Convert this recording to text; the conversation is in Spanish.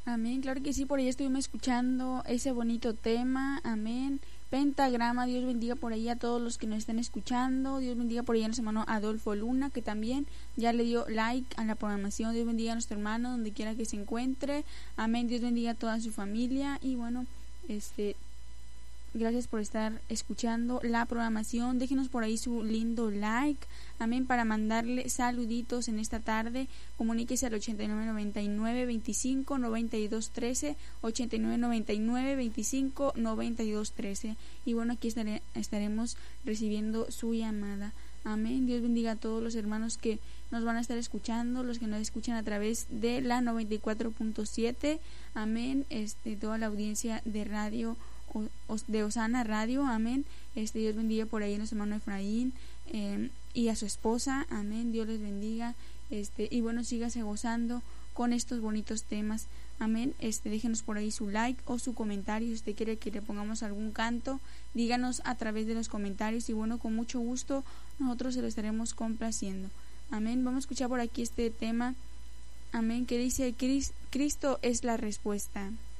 Amén, claro que sí, por ahí estuvimos escuchando ese bonito tema, amén. Pentagrama, Dios bendiga por ahí a todos los que nos están escuchando, Dios bendiga por ahí a nuestro hermano Adolfo Luna, que también ya le dio like a la programación, Dios bendiga a nuestro hermano donde quiera que se encuentre, amén, Dios bendiga a toda su familia y bueno, gracias por estar escuchando la programación. Déjenos por ahí su lindo like. Amén. Para mandarle saluditos en esta tarde, comuníquese al 8999-25-9213, 8999-25-9213. Y bueno, aquí estaremos recibiendo su llamada. Amén. Dios bendiga a todos los hermanos que nos van a estar escuchando, los que nos escuchan a través de la 94.7. Amén. Toda la audiencia de radio de Osana Radio, amén. Dios bendiga por ahí a nuestro hermano Efraín y a su esposa, amén. Dios les bendiga, y bueno, sígase gozando con estos bonitos temas, amén. Déjenos por ahí su like o su comentario. Si usted quiere que le pongamos algún canto, díganos a través de los comentarios y bueno, con mucho gusto nosotros se lo estaremos complaciendo, amén. Vamos a escuchar por aquí este tema, amén, que dice: Cristo es la respuesta.